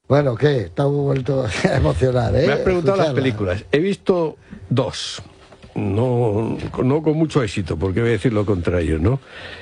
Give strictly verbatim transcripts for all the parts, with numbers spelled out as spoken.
Bueno, ¿qué? Te has vuelto a emocionar, ¿eh? Me has preguntado las películas. He visto dos. No, no con mucho éxito, porque voy a decir lo contrario, ¿no?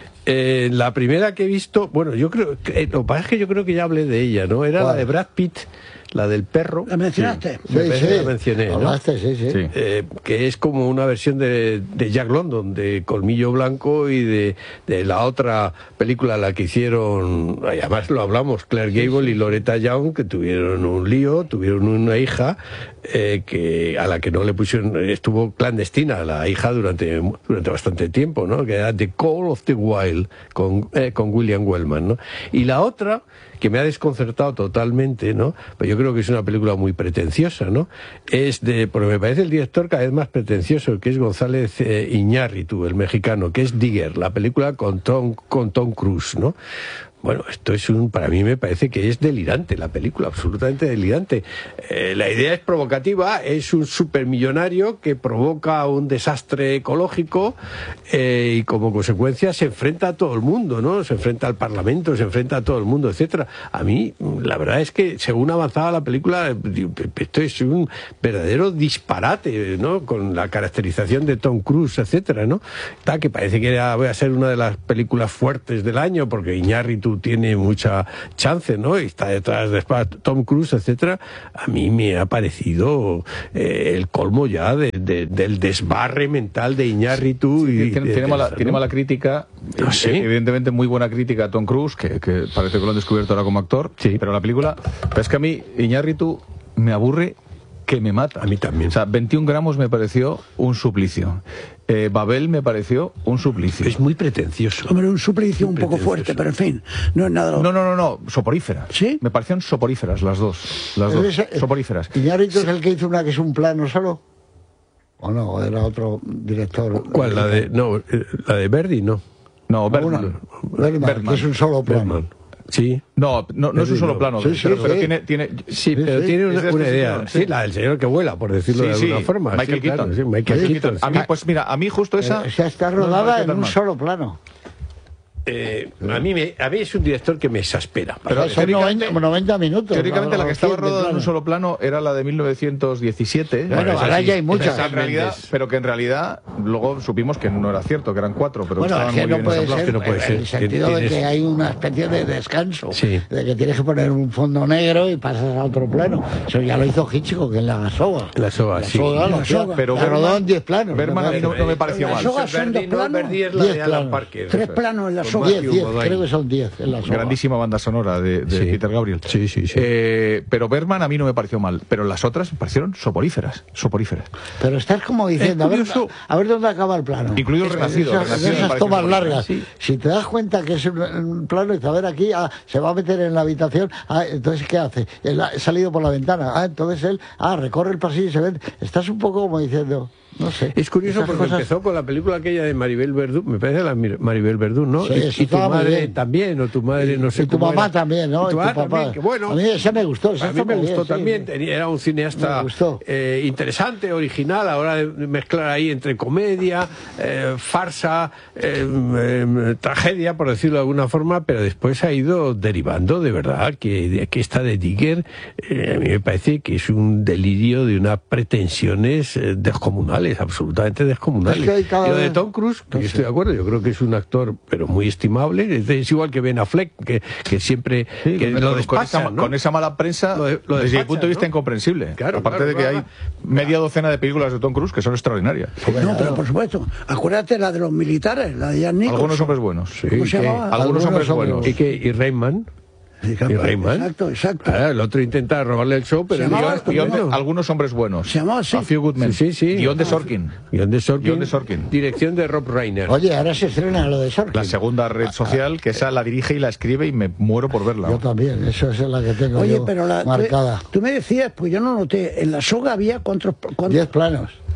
Eh, la primera que he visto, bueno, yo creo, eh, lo que pasa es que yo creo que ya hablé de ella, ¿no? Era ¿Cuál? la de Brad Pitt, la del perro. ¿La mencionaste? Sí, Me parece sí. que la mencioné, ¿no? Hablaste, sí, sí. Sí. Eh, que es como una versión de, de Jack London, de Colmillo Blanco, y de, de la otra película, la que hicieron, además lo hablamos, Claire Gable y Loretta Young, que tuvieron un lío, tuvieron una hija eh, que a la que no le pusieron, estuvo clandestina la hija durante, durante bastante tiempo, ¿no? Que era The Call of the Wild, con, eh, con William Wellman, ¿no? Y la otra, que me ha desconcertado totalmente, ¿no? Pues yo creo que es una película muy pretenciosa, ¿no? Es de, porque me parece el director cada vez más pretencioso, que es González eh, Iñárritu, el mexicano, que es Digger, la película con Tom, con Tom Cruise, ¿no? Bueno, esto es un, para mí me parece que es delirante la película, absolutamente delirante. Eh, la idea es provocativa, es un supermillonario que provoca un desastre ecológico eh, y como consecuencia se enfrenta a todo el mundo, ¿no? Se enfrenta al Parlamento, se enfrenta a todo el mundo, etcétera. A mí, la verdad es que según avanzaba la película, esto es un verdadero disparate, ¿no? Con la caracterización de Tom Cruise, etcétera, ¿no? Está que parece que era, voy a ser una de las películas fuertes del año, porque Iñárritu tiene mucha chance, ¿no? Y está detrás de Tom Cruise, etcétera. A mí me ha parecido eh, el colmo ya de, de, del desbarre mental de Iñárritu. Sí, y, tiene, de, tiene, mala, de, tiene ¿no? mala crítica, ¿Ah, sí? evidentemente muy buena crítica a Tom Cruise, que, que parece que lo han descubierto ahora como actor, Sí. pero la película, pero es que a mí Iñárritu me aburre que me mata. A mí también. O sea, veintiún gramos me pareció un suplicio. Eh, Babel me pareció un suplicio. Es muy pretencioso. Hombre, un suplicio un poco pretencioso. fuerte, pero en fin, no es nada. No, no, no, no, soporíferas. ¿Sí? Me parecieron soporíferas las dos. Las dos, Ese- soporíferas. ¿Iñárritu es el que hizo una que es un plano solo? ¿O no? ¿O era otro director? ¿Cuál? La de, no, eh, la de Verdi, no. No, Una, Bergman. Bergman, Bergman. que es un solo plano. Bergman. Sí. No, no, no es un solo plano, Sí, sí, pero, pero sí. tiene, tiene... Sí, pero sí. tiene Es una, de este una idea. señor, Sí, sí. la del señor que vuela, por decirlo Sí, de sí. alguna forma. Michael Sí, claro, Keaton. sí, Michael Sí, Keaton. A mí, sí. pues mira, a mí justo esa... Eh, o sea, está no me rodada pareció en tan un mal. solo plano. Eh, a, mí me, a mí es un director que me exaspera. Pero O sea, son teóricamente- noventa, noventa minutos. Teóricamente la que estaba cien de rodada en un plano. solo plano era la de mil novecientos diecisiete. Bueno, esa ahora sí, ya hay muchas. Esa en realidad, pero que en realidad luego supimos que no era cierto, que eran cuatro, pero Bueno, estaban es que muy no bien puede ensamblados. ser, que no puede en ser. el sentido de Tienes- que hay una especie de descanso, Sí. de que tienes que poner un fondo negro y pasas a otro plano. Eso ya lo hizo Hitchcock en La Soga. La Soga, La sí. Soga, La la Soga. Soga. Pero La rodó Bergman- en diez planos. Bergman a mí no, no me pareció La mal. Soga son Verdi, dos no, planos. Verdi es la Diez de Alan planos. Parker. Tres eso es. planos en la Con soga. diez, Matthew diez, Modine. creo que son diez en La Soga. Grandísima banda sonora de, de Sí. Peter Gabriel. Sí, sí, sí. Eh, pero Bergman a mí no me pareció mal, pero las otras me parecieron soporíferas, soporíferas. Pero estás como diciendo, a ver, curioso. a ver dónde acaba el plano. Incluido el Es- Renacido, Esas, el Renacido me esas pareció tomas muy bueno. largas. Sí. Si te das cuenta que es un, un plano y dices, a ver aquí, ah, se va a meter en la habitación, ah, entonces ¿qué hace? Él ha salido por la ventana, ah, entonces él, ah, recorre el pasillo y se ve. Estás un poco como diciendo, no sé. Es curioso esas porque cosas- empezó con la película aquella de Maribel Verdú, me parece la Mir- Maribel Verdú, ¿no? Sí, y, eso y tu estaba muy madre bien. también, o tu madre, no sé y tu cómo mamá era. también, ¿no? Y tu Y tu mamá papá. también, que bueno. A mí esa me gustó. esa A mí está me muy bien, gustó sí. también, tenía- era un cineasta Me gustó. eh, interesante, original, ahora de mezclar ahí entre comedia, eh, farsa, eh, eh, tragedia, por decirlo de alguna forma, pero después ha ido derivando, de verdad, que, que esta de Digger, eh, a mí me parece que es un delirio de unas pretensiones eh, descomunales, absolutamente descomunales. Es que hay cada Y lo de vez- Tom Cruise, que yo estoy de acuerdo, yo creo que es un actor, pero muy estimable, es, es igual que Ben Affleck, que, que siempre Sí, que con, lo con despachan, esa, ¿no? con esa mala prensa, Lo de- lo desde mi despachan, punto de vista, ¿no? incomprensible. Claro, Aparte claro, de que claro. hay media docena de películas de Tom Cruise que son extraordinarias. No, pero por supuesto. Acuérdate la de los militares, la de Jack Nicholson. Algunos hombres buenos. Sí, ¿Cómo se que- llamaba? Algunos, Algunos hombres hombres buenos. y que y Rayman, Sí, y claro, Rayman. Exacto, exacto. Claro, el otro intenta robarle el show, pero Se el llamaba- guion- Guión de- guion- algunos hombres buenos. Se llamaba así. A Few Good Men. Sí, sí, sí. Guión de Sorkin. guion de Sorkin, Guion de Sorkin. dirección de Rob Reiner. Oye, ahora se estrena lo de Sorkin. La segunda red social, que esa la dirige y la escribe y me muero por verla. Yo también, eso es la que tengo Oye, yo pero la, tú, marcada. tú me decías, pues yo no noté, en la soga había cuántos... cuántos- Diez planos.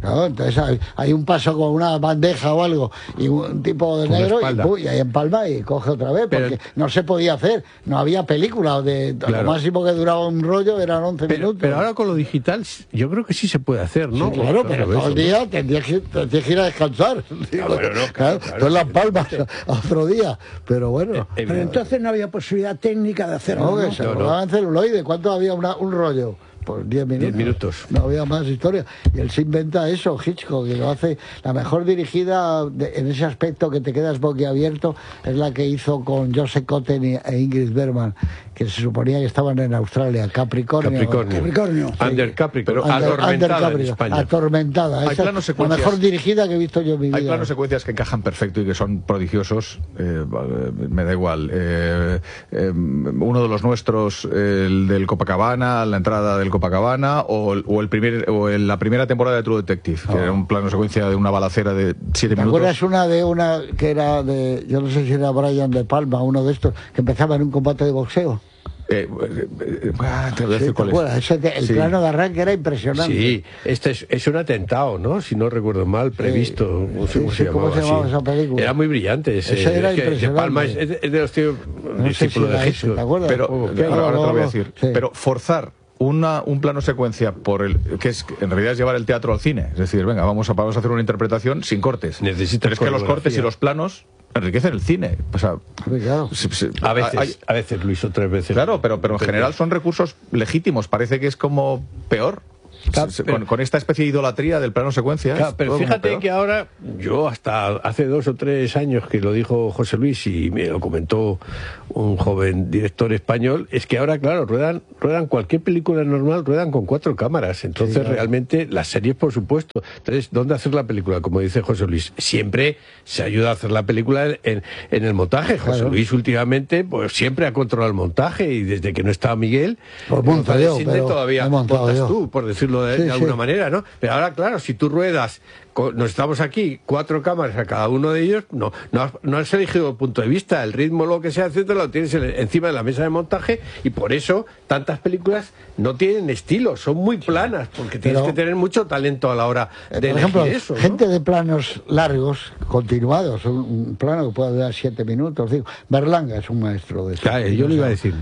Claro, entonces hay, hay un paso con una bandeja o algo y un tipo de Con la negro y, espalda. ¡pum! Y ahí empalma y coge otra vez, Pero- porque no se podía hacer, no había película, de, Claro. lo máximo que duraba un rollo eran once Pero, minutos. pero ahora con lo digital, yo creo que sí se puede hacer, ¿no? Sí, claro, pero Claro, todo el eso, día tendrías que, tendrías que ir a descansar. Digo, bueno, no, claro, claro, tú en las sí. palmas a otro día, pero bueno. Eh, Pero entonces no había posibilidad técnica de hacerlo, No, ¿no? que se No, no. rodaba en celuloide. ¿Cuánto había una- un rollo? Pues diez minutos. Diez minutos. No había más historia. Y él se inventa eso, Hitchcock, que lo hace. La mejor dirigida de- en ese aspecto que te quedas boquiabierto es la que hizo con Joseph Cotten y- e Ingrid Bergman, que se suponía que estaban en Australia, Capricornio. Capricornio. Capricornio. Under Capricornio. Under- Under Atormentada en Capricornio, España. Atormentada. Hay Esa planos es la secuencias. mejor dirigida que he visto yo en mi vida. Hay planos secuencias que encajan perfecto y que son prodigiosos, eh, vale, me da igual. Eh, eh, uno de los nuestros, el del Copacabana, la entrada del Copacabana, o el, o el primer, o el- la primera temporada de True Detective, que era un plano secuencia de una balacera de siete ¿Te minutos. acuerdas una de una que era de, yo no sé si era Brian De Palma, uno de estos, que empezaba en un combate de boxeo? Eh, eh, eh, ah, te voy a Sí, decir ¿te cuál es. acuerdas? Ese de- el Sí. plano de arranque era impresionante. Sí, este es, es un atentado, ¿no? Si no recuerdo mal, previsto. No sé sí, cómo sí, se ¿cómo llamaba. se llamaba sí. esa película? Era muy brillante ese. Ese era es que De impresionante. Palma es, es de los tíos No sé si discípulos era de ese, Hitchcock. ¿te acuerdas? Pero Oh, eh, qué ahora, ahora te lo voy a decir. Sí. Pero forzar una, un plano secuencia por el que es en realidad es llevar el teatro al cine, es decir, venga, vamos a, vamos a hacer una interpretación sin cortes. Necesitas Pero es que los coreografía. cortes y los planos enriquecen el cine. O sea, Sí, claro. se- se- A veces, hay- a veces lo hizo tres veces. claro, pero, pero en general son recursos legítimos. Parece que es como peor. Claro, Se- pero- con, con esta especie de idolatría del plano secuencia. Claro, es pero todo como fíjate peor. que ahora, yo hasta hace dos o tres años que lo dijo José Luis y me lo comentó un joven director español, es que ahora, claro, ruedan, ruedan cualquier película normal, ruedan con cuatro cámaras. Entonces, Sí, claro. realmente, las series, por supuesto. Entonces, ¿dónde hacer la película? Como dice José Luis, siempre se ayuda a hacer la película en, en el montaje. José Claro. Luis, últimamente, pues siempre ha controlado el montaje y desde que no estaba Miguel, Pues monto González yo, Sidney pero todavía he montado montas yo. tú, por decirlo de, Sí, de alguna sí. manera, ¿no? Pero ahora, claro, si tú ruedas, co- nos estamos aquí, cuatro cámaras a cada uno de ellos, no, no, has, no has elegido el punto de vista, el ritmo, lo que sea, etcétera, lo tienes en- encima de la mesa de montaje y por eso tantas películas no tienen estilo, son muy planas, porque tienes Pero- que tener mucho talento a la hora Eh, de por elegir ejemplo, eso, ¿no? gente de planos largos, continuados, un, un plano que puede durar siete minutos. Digo, Berlanga es un maestro de eso. Claro, yo lo iba a decir.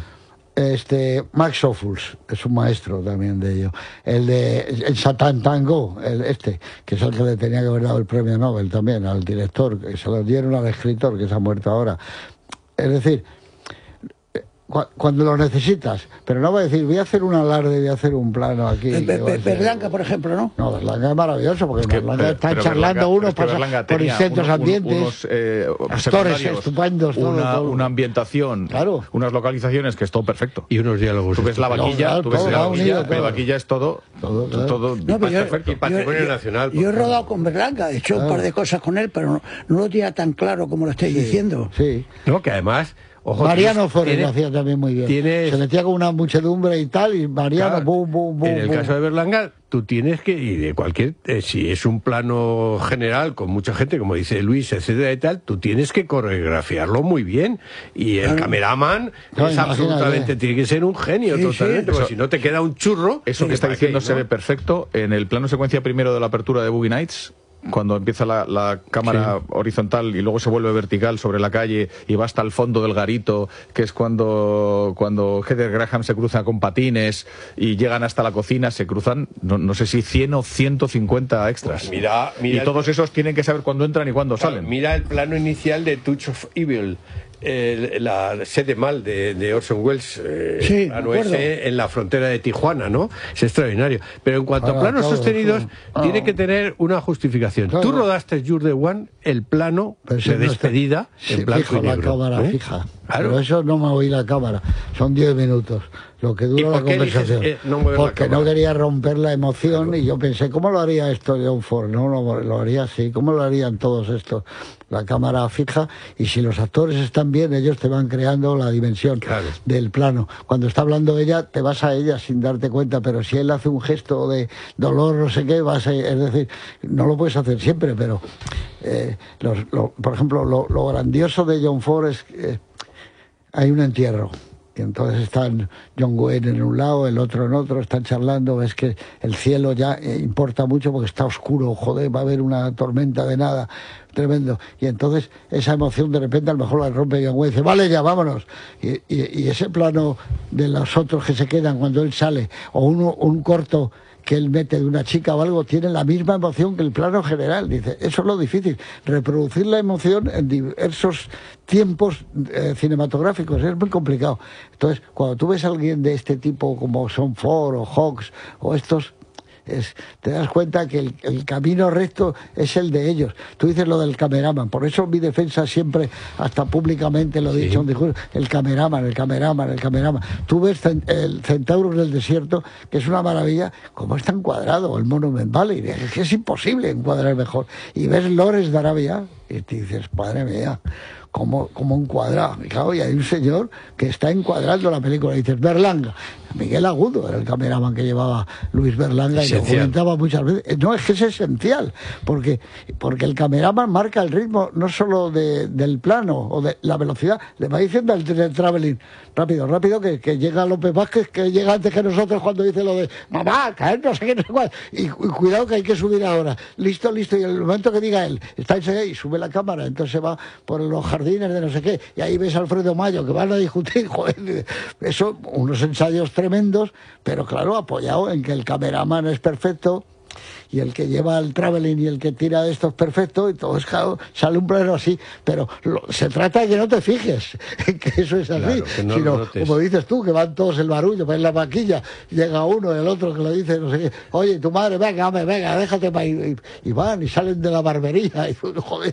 Este, Max Ophuls es un maestro también de ello. El de el Satan Tango, el este, que es el que le tenía que haber dado el premio Nobel también al director, que se lo dieron al escritor que se ha muerto ahora. Es decir, cu- cuando lo necesitas, pero no va a decir, voy a hacer un alarde, voy a hacer un plano aquí. Eh, que va a Be- ser- Berlanga, por ejemplo, ¿no? No, Berlanga es maravilloso, porque Que- Berlanga pero- está pero charlando Berlanga- uno, pero es que pasa Berlanga por tenía distintos uno- un- ambientes. unos, eh, actores secundarios, estupendos, todo, una, todo. una ambientación, Claro. unas localizaciones que es todo perfecto. Y unos diálogos. Tú ves la estupendos. vaquilla, claro, tú ves todo la va vaquilla, unido, la todo. vaquilla es todo, Todo, claro. todo No, pero yo- perfecto. Y patrimonio nacional. Yo he por rodado favor. con Berlanga, he hecho un par de cosas con él, pero no, no lo tenía tan claro como lo estáis diciendo. Sí. No, que además... Ojo, Mariano tienes- Forés lo tienes- hacía también muy bien. tienes- Se metía con una muchedumbre y tal, y Mariano, Claro, bum, bum, bum. en el bum. caso de Berlanga, tú tienes que, y de cualquier, eh, si es un plano general con mucha gente, como dice Luis, etcétera y tal, tú tienes que coreografiarlo muy bien. Y el cameraman No, es imagínate. absolutamente, tiene que ser un genio Sí, sí. totalmente, porque Eso- si no te queda un churro. Eso que está ¿para diciendo qué, se no? ve perfecto en el plano secuencia primero de la apertura de Boogie Nights, cuando empieza la, la cámara horizontal y luego se vuelve vertical sobre la calle y va hasta el fondo del garito, que es cuando, cuando Heather Graham se cruza con patines y llegan hasta la cocina, se cruzan, no, no sé si cien o ciento cincuenta extras. Pues mira, mira y el- todos esos tienen que saber cuándo entran y cuándo Claro, salen. mira el plano inicial de Touch of Evil, el- la sede mal de, de Orson Welles, eh, Sí, el me plano acuerdo. ese en la frontera de Tijuana, ¿no? Es extraordinario. Pero en cuanto Ah, a planos todo, sostenidos, todo. tiene Ah. que tener una justificación. Claro. Tú rodaste You're the One, el plano Pero de eso no está- despedida Sí, en blanco fijo, y negro. la cámara ¿eh? fija. Claro. Pero eso no me oí la cámara. Son diez minutos, lo que ¿Y dura la por qué eliges, conversación. eh, no mover la Porque no cámara? quería romper la emoción y yo pensé, ¿cómo lo haría esto John Ford? No, lo, lo haría así. ¿Cómo lo harían todos estos? La cámara fija y si los actores están bien, ellos te van creando la dimensión Claro. del plano. Cuando está hablando ella, te vas a ella sin darte cuenta, pero si él hace un gesto de dolor, no sé qué, vas a, es decir, no lo puedes hacer siempre, pero eh, los, lo- por ejemplo, lo, lo grandioso de John Ford es que eh, hay un entierro. Y entonces están John Wayne en un lado, el otro en otro, están charlando, ves que el cielo ya eh, importa mucho porque está oscuro, joder, va a haber una tormenta de nada, tremendo. Y entonces esa emoción de repente a lo mejor la rompe John Wayne y dice, vale, ya, vámonos. Y, y, y ese plano de los otros que se quedan cuando él sale, o uno, un corto que él mete de una chica o algo, tiene la misma emoción que el plano general. Dice, eso es lo difícil, reproducir la emoción en diversos tiempos eh, cinematográficos, es muy complicado. Entonces, cuando tú ves a alguien de este tipo como Son Ford o Hawks o estos, es, te das cuenta que el, el camino recto es el de ellos. Tú dices lo del cameraman, por eso mi defensa siempre, hasta públicamente lo he sí. dicho, el cameraman, el cameraman, el cameraman. Tú ves el Centauros del Desierto, que es una maravilla, como está encuadrado el Monument Valley, es que es imposible encuadrar mejor. Y ves Lores de Arabia y te dices, madre mía, como, como encuadrado. Y claro, y hay un señor que está encuadrando la película. Y dices, Berlanga. Miguel Agudo era el cameraman que llevaba Luis Berlanga esencial. Y lo comentaba muchas veces. No, es que es esencial, porque, porque el cameraman marca el ritmo no solo de, del plano o de la velocidad, le va diciendo al el traveling, rápido, rápido, que, que llega López Vázquez, que llega antes que nosotros cuando dice lo de mamá, caer, no sé qué, no sé cuál. Y, y cuidado que hay que subir ahora. Listo, listo. Y en el momento que diga él, está ahí, y sube la cámara, entonces se va por los jardines de no sé qué, y ahí ves a Alfredo Mayo, que van a discutir, joder, eso, unos ensayos tremendos, pero claro, apoyado en que el cameraman es perfecto y el que lleva el traveling y el que tira de esto es perfecto, y todo es claro, sale un plano así, pero lo, se trata de que no te fijes en que eso es así, claro, no sino, como dices tú, que van todos el barullo, va en la vaquilla, llega uno, el otro que le dice, no sé qué, oye, tu madre, venga, hombre, venga, déjate para ir, y, y van y salen de la barbería, y joder.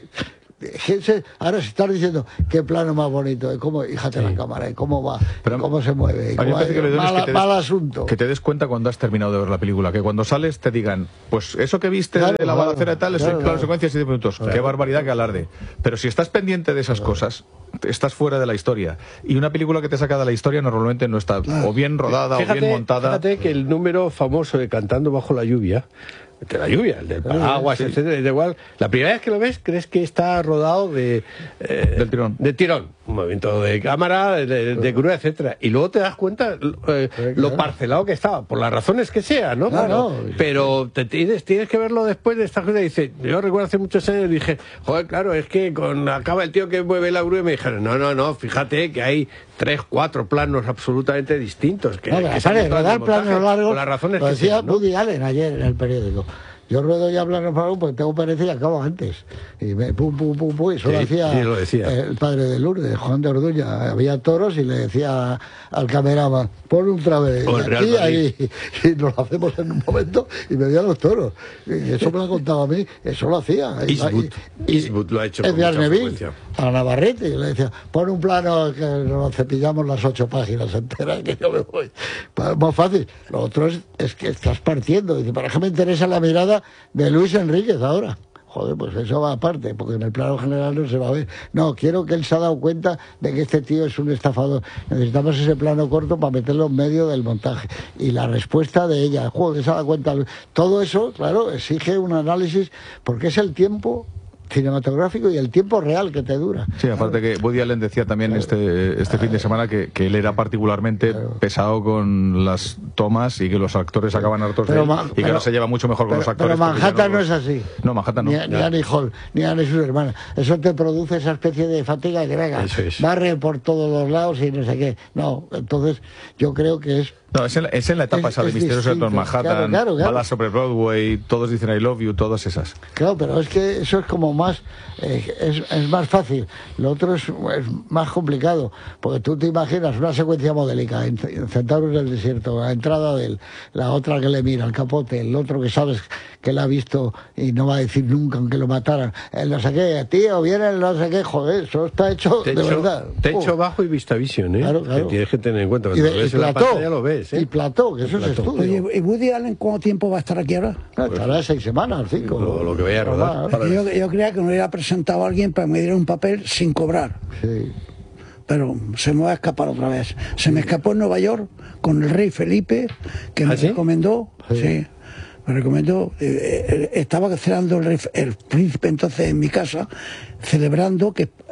Ahora se están diciendo qué plano más bonito, de cómo, fíjate sí. la cámara, y cómo va, Pero, cómo se mueve, cómo hay, que mal, es que mal des, asunto. Que te des cuenta cuando has terminado de ver la película, que cuando sales te digan, pues eso que viste claro, de la balacera claro, y tal, es claro, el plano claro. secuencia de siete minutos, claro. qué barbaridad, qué alarde. Pero si estás pendiente de esas claro. cosas, estás fuera de la historia. Y una película que te saca de la historia normalmente no está claro. o bien rodada fíjate, o bien montada. Fíjate que el número famoso de Cantando bajo la lluvia, de la lluvia, el del paraguas, sí. etcétera, es igual. La primera vez que lo ves, crees que está rodado de eh, del tirón. De tirón, un movimiento de cámara, de, de, de grúa, etcétera. Y luego te das cuenta eh, sí, lo claro. parcelado que estaba, por las razones que sea, ¿no? Claro, pero pero te tienes, tienes que verlo después de esta cosa. Dice, yo recuerdo hace muchos años dije, joder, claro, es que con acaba el tío que mueve la grúa y me dijeron, no, no, no, fíjate que hay tres, cuatro planos absolutamente distintos. Que, no, que sale, rodar planos largos, las razones lo que decía sean, ¿no? Woody Allen ayer en el periódico. Yo ruedo ya planos largos porque tengo pereza y acabo antes. Y me pum, pum, pum, pum, y eso sí, lo hacía sí, el padre de Lourdes, Juan de Orduña. Había toros y le decía al cameraman, pon un traveling aquí, ahí, y nos lo hacemos en un momento y me veía los toros. Y eso me lo contaba a mí, eso lo hacía. Eastwood, y, y, Eastwood lo ha hecho con mucha frecuencia. A Navarrete, y le decía, pon un plano que nos cepillamos las ocho páginas enteras, que yo me voy. Pues más fácil. Lo otro es, es que estás partiendo. Dice, ¿para qué me interesa la mirada de Luis Enríquez ahora? Joder, pues eso va aparte, porque en el plano general no se va a ver. No, quiero que él se ha dado cuenta de que este tío es un estafador. Necesitamos ese plano corto para meterlo en medio del montaje. Y la respuesta de ella, joder, se ha dado cuenta. Todo eso, claro, exige un análisis, porque es el tiempo cinematográfico y el tiempo real que te dura. Sí, aparte que Woody Allen decía también claro. este este fin de semana que, que él era particularmente claro. pesado con las tomas y que los actores acaban hartos pero, de él y pero, que no se lleva mucho mejor con pero, los actores. Pero Manhattan no, no es así. No, Manhattan no. Ni, ni Annie Hall, ni Annie sus hermanas. Eso te produce esa especie de fatiga y de venga, es. barre por todos los lados y no sé qué. No, entonces yo creo que es No, es en la, es en la etapa es, esa de Misterios de Manhattan, claro, claro, claro. Balas sobre Broadway, todos dicen I love you, todas esas. Claro, pero es que eso es como más, eh, es, es más fácil. Lo otro es, es más complicado, porque tú te imaginas una secuencia modélica en, en Centauros del Desierto, la entrada de él, la otra que le mira, el capote, el otro que sabes que la ha visto y no va a decir nunca aunque lo mataran, el no sé qué, tío, viene el no sé qué, joder, eso está hecho techo, de verdad. Techo uh. bajo y VistaVision, ¿eh? Claro, claro. Que tienes que tener en cuenta, cuando y de, lo ves y en plató, la pantalla lo ves. ¿Eh? Y plató, que eso es estudio. Oye, ¿y Woody Allen cuánto tiempo va a estar aquí ahora? No, estará pues, seis semanas, cinco. Lo, lo que vaya a rodar. Yo, yo creía que me hubiera presentado a alguien para que me diera un papel sin cobrar. Sí. Pero se me va a escapar otra vez. Se me escapó en Nueva York con el rey Felipe, que ¿Ah, me sí? recomendó. Sí. Sí. Me recomendó, eh, eh, estaba cenando el, rey, el príncipe entonces en mi casa, celebrando que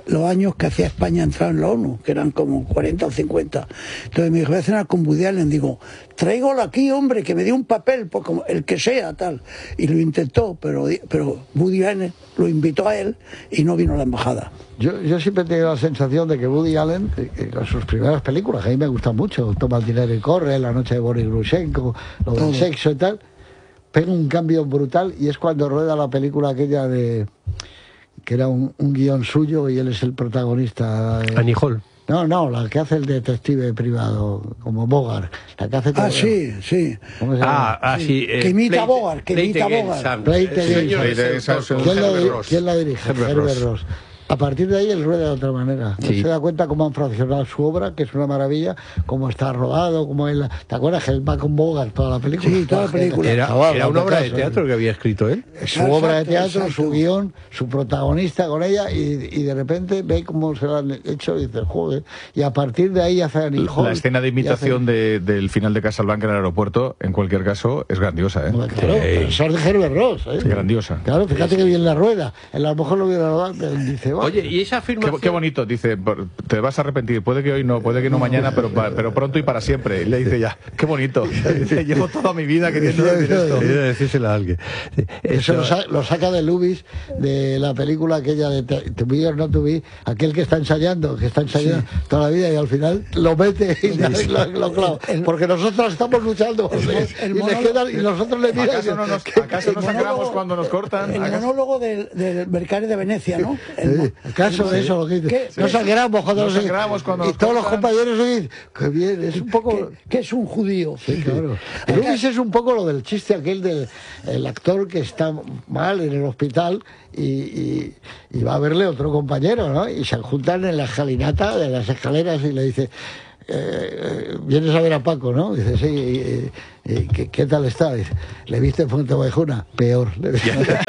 los años que hacía España entrar en la ONU, que eran como cuarenta o cincuenta. Entonces me dijo, voy a cenar con Woody Allen. Digo, tráigalo aquí, hombre, que me dé un papel, pues, como el que sea, tal. Y lo intentó, pero, pero Woody Allen lo invitó a él y no vino a la embajada. Yo, yo siempre he tenido la sensación de que Woody Allen, eh, con sus primeras películas, que a mí me gustan mucho, Toma el dinero y corre, La noche de Boris Grushenko, lo del Todo. sexo y tal, pega un cambio brutal, y es cuando rueda la película aquella de que era un, un guión suyo y él es el protagonista. Eh. Annie Hall. No, no, la que hace el detective privado, como Bogart, la que hace todo. Ah, sí, sí. ¿Cómo se llama? Ah, ah, sí. eh, Que imita a Play- Bogart, que Play imita a Again, Bogart. Sam. Play El Again. señor Play es el Again, autor. ¿Quién la, Herbert di- Ross. quién la dirige? Herbert Herbert Ross. Ross. A partir de ahí él rueda de otra manera. No Sí. se da cuenta cómo han fraccionado su obra, que es una maravilla, cómo está rodado, cómo él... ¿Te acuerdas que él va con Bogart toda la película? Sí, toda la película. Era, Chaval, era una hazte obra de caso, teatro ¿eh? que había escrito él. Su Exacto, obra de teatro, exacto. su guión, su protagonista con ella, y, y de repente ve cómo se lo han hecho y dice, joder. Y a partir de ahí hace Annie Hall. La escena de y imitación hace- de, del final de Casablanca en el aeropuerto, en cualquier caso, es grandiosa, ¿eh? Bueno, claro, Sí. pero eso es de Herbert Ross, ¿eh? Sí, grandiosa. Claro, fíjate que bien la rueda. Él a lo mejor lo hubiera rodado, pero dice, va. Oye, y esa Qué, afirmación... qué bonito, dice, por- te vas a arrepentir, puede que hoy no, puede que no mañana, pero, pa- pero pronto y para siempre. Y le dice ya, qué bonito. Dice, llevo toda mi vida queriendo decir esto. Quería decírselo a alguien. Eso lo, sa- lo saca de Lubis, de la película aquella de Te- To Be or Not To Be, aquel que está ensayando, que está ensayando toda la vida y al final lo mete y le- lo, lo clava. Porque nosotros estamos luchando el y, le monólogo- quedan, y nosotros le miran. ¿Acaso no nos, que- acaso no el sangramos monólogo- cuando nos cortan? El ¿Acaso- monólogo del, del Mercare de Venecia, ¿no? El, Sí, mo- el caso de eso, lo que dice. ¿Qué- No qué- sangramos cuando no nos- sangramos cuando y nos todos los cortan. compañeros dicen, qué bien, es un poco... que, que es un judío. Sí, claro. Lubis es un poco lo del chiste aquel del el actor que está mal en el hospital y, y, y va a verle otro compañero, ¿no? Y se juntan en la escalinata de las escaleras y le dice, eh, eh, vienes a ver a Paco, ¿no? Dice, sí, y- y- ¿qué, qué tal está? Dice, ¿le viste en Fuente Baijuna? Peor. Le dice.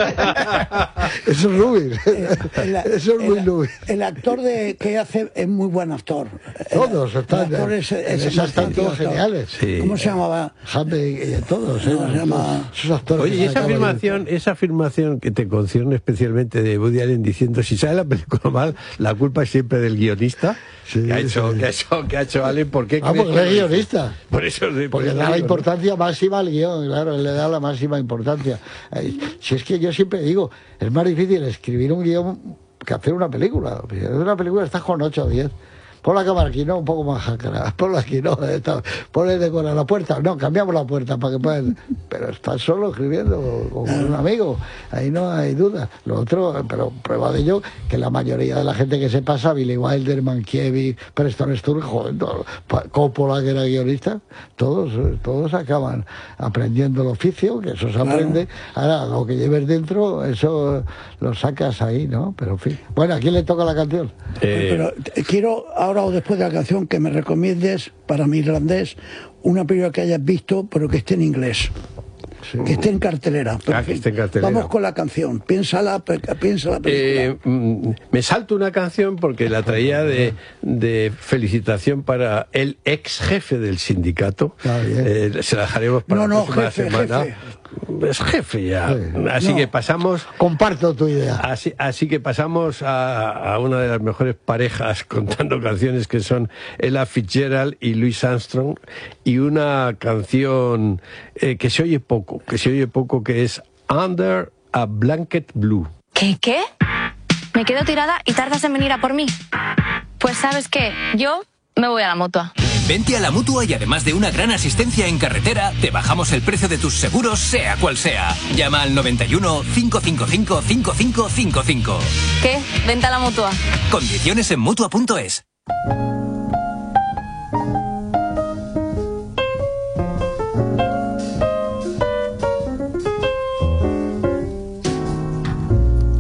Eso es Lubis. El- Eso es muy el- Lubis. El actor de, que hace es muy buen actor. Todos El- están, el actor es, en es esas están magnífico todos actor. geniales. Sí. ¿Cómo se llamaba? Jaime y todos, ¿eh? No, se llama- Esos actores Oye, y que esa acaban de- afirmación, esa afirmación que te concierne especialmente de Woody Allen diciendo, si sale la película mal, la culpa es siempre del guionista, Sí, que, ha hecho, sí. que, ha hecho, que ha hecho Allen, ¿por qué Ah, crees porque que es lo dice? guionista. Por eso, por Porque eso da la digo, ¿no? importancia máxima al guión, claro, él le da la máxima importancia. Eh, Si es que yo siempre digo, es más difícil escribir un guión que hacer una película. Si hacer una película estás con ocho o diez. Pon la cámara aquí, no, un poco más jacra. Ponla aquí, no. Está, ponle de con la puerta. No, cambiamos la puerta para que puedan. Pero estás solo escribiendo con un amigo. Ahí no hay duda. Lo otro, pero prueba de ello, que la mayoría de la gente que se pasa, Billy Wilder, Mankiewicz, Preston Sturges, joder, todo, Pa- Coppola, que era guionista, todos, todos acaban aprendiendo el oficio, que eso se aprende. Ahora, lo que lleves dentro, eso lo sacas ahí, ¿no? Pero en fin. Bueno, ¿a quién le toca la canción? Eh, Pero eh, quiero, ahora o después de la canción, que me recomiendes, para mi irlandés, una película que hayas visto, pero que esté en inglés. Sí. Que esté en cartelera. Pero, Ah, en que fin, esté en cartelera. Vamos con la canción. Piénsala, pe- piensa la película. Eh, mm, me salto una canción porque la traía de, de felicitación para el ex jefe del sindicato. Ah, bien. Eh, se la dejaremos para No, la no, próxima jefe, semana. jefe. Es jefe ya. Sí. Así No. que pasamos. Comparto tu idea. Así, así que pasamos a, a una de las mejores parejas contando canciones, que son Ella Fitzgerald y Louis Armstrong, y una canción eh, que se oye poco, que se oye poco, que es Under a Blanket Blue. ¿Qué, qué? ¿Me quedo tirada y tardas en venir a por mí? Pues ¿sabes qué? Yo me voy a la Mutua. Vente a la Mutua y además de una gran asistencia en carretera, te bajamos el precio de tus seguros, sea cual sea. Llama al noventa y uno, cinco cinco cinco, cinco cinco cinco cinco. ¿Qué? Vente a la Mutua. Condiciones en Mutua punto es.